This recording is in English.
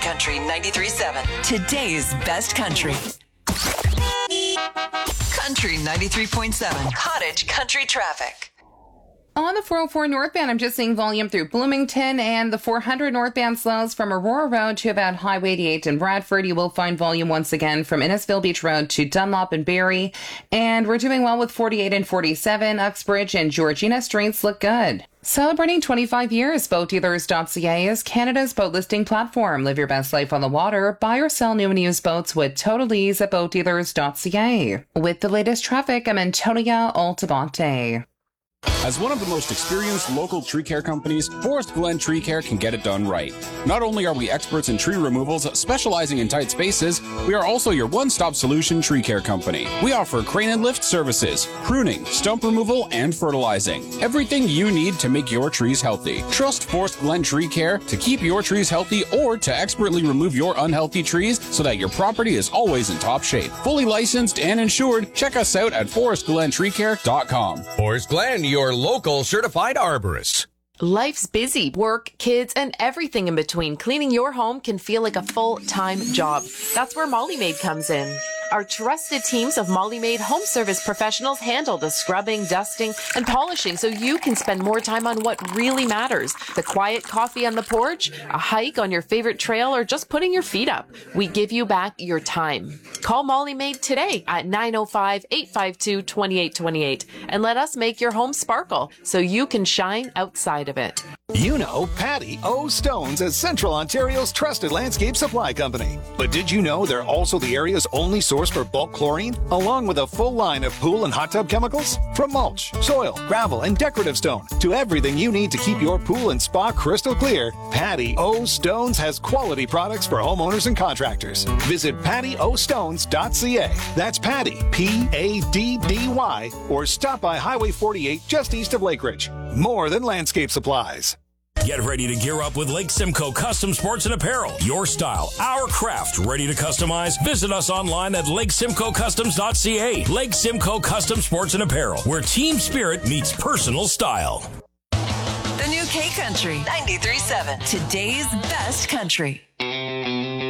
Country 93.7. Today's best country. Country 93.7. Cottage country traffic. On the 404 northbound, I'm just seeing volume through Bloomington, and the 400 northbound slows from Aurora Road to about Highway 88 in Bradford. You will find volume once again from Innisfil Beach Road to Dunlop and Barrie. And we're doing well with 48 and 47. Uxbridge and Georgina Streets look good. Celebrating 25 years, BoatDealers.ca is Canada's boat listing platform. Live your best life on the water. Buy or sell new and used boats with total ease at BoatDealers.ca. With the latest traffic, I'm Antonia Altabonte. As one of the most experienced local tree care companies, Forest Glen Tree Care can get it done right. Not only are we experts in tree removals specializing in tight spaces, we are also your one-stop solution tree care company. We offer crane and lift services, pruning, stump removal, and fertilizing. Everything you need to make your trees healthy. Trust Forest Glen Tree Care to keep your trees healthy or to expertly remove your unhealthy trees so that your property is always in top shape. Fully licensed and insured, check us out at forestglentreecare.com. Forest Glen, your local certified arborist. Life's busy. Work, kids, and everything in between. Cleaning your home can feel like a full-time job. That's where Molly Maid comes in. Our trusted teams of Molly Maid home service professionals handle the scrubbing, dusting, and polishing so you can spend more time on what really matters. The quiet coffee on the porch, a hike on your favorite trail, or just putting your feet up. We give you back your time. Call Molly Maid today at 905-852-2828 and let us make your home sparkle so you can shine outside of it. You know Patty O. Stones as Central Ontario's trusted landscape supply company. But did you know they're also the area's only source for bulk chlorine, along with a full line of pool and hot tub chemicals? From mulch, soil, gravel, and decorative stone to everything you need to keep your pool and spa crystal clear, Patty O. Stones has quality products for homeowners and contractors. Visit pattyostones.ca. That's Patty, P-A-D-D-Y, or stop by Highway 48 just east of Lakeridge. More than landscape supplies. Get ready to gear up with Lake Simcoe Custom Sports and Apparel. Your style, our craft, ready to customize? Visit us online at LakeSimcoeCustoms.ca. Lake Simcoe Custom Sports and Apparel, where team spirit meets personal style. The new K Country 93.7. Today's best country.